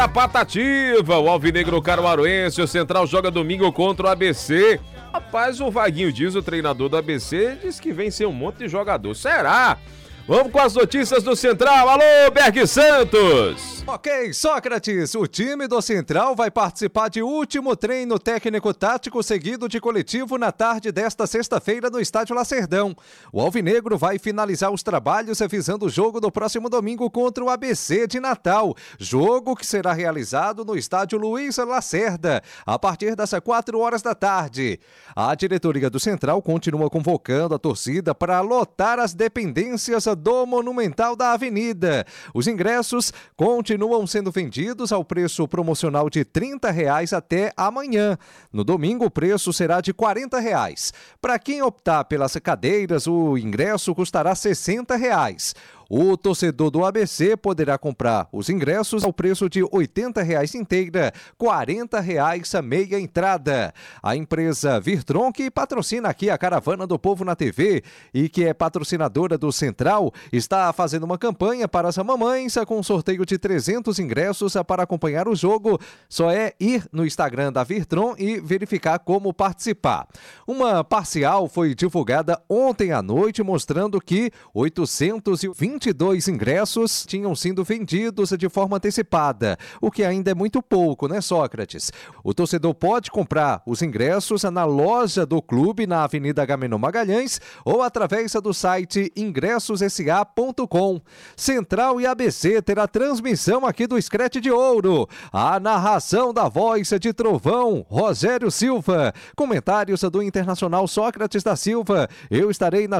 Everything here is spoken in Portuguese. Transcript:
A Patativa, o Alvinegro Caruaruense, o Central joga domingo contra o ABC. Rapaz, o Vaguinho Dias, o treinador do ABC, diz que vem ser um monte de jogador. Será? Vamos com as notícias do Central. Alô, Berg Santos! Ok, Sócrates, o time do Central vai participar de último treino técnico-tático seguido de coletivo na tarde desta sexta-feira no Estádio Lacerdão. O Alvinegro vai finalizar os trabalhos visando o jogo do próximo domingo contra o ABC de Natal, jogo que será realizado no Estádio Luiz Lacerda, a partir das 4 horas da tarde. A diretoria do Central continua convocando a torcida para lotar as dependências do Monumental da Avenida. Os ingressos continuam sendo vendidos ao preço promocional de R$ 30 até amanhã. No domingo, o preço será de R$ 40. Para quem optar pelas cadeiras, o ingresso custará R$ 60. O torcedor do ABC poderá comprar os ingressos ao preço de R$ 80 inteira, R$ 40 a meia entrada. A empresa Virtron, que patrocina aqui a Caravana do Povo na TV e que é patrocinadora do Central, está fazendo uma campanha para as mamães com um sorteio de 300 ingressos para acompanhar o jogo. Só é ir no Instagram da Virtron e verificar como participar. Uma parcial foi divulgada ontem à noite mostrando que 822 ingressos tinham sido vendidos de forma antecipada, o que ainda é muito pouco, né, Sócrates? O torcedor pode comprar os ingressos na loja do clube na Avenida Agamenon Magalhães ou através do site ingressossa.com. Central e ABC terá transmissão aqui do Screte de Ouro. A narração da voz de Trovão, Rogério Silva. Comentários do Internacional Sócrates da Silva. Eu estarei nas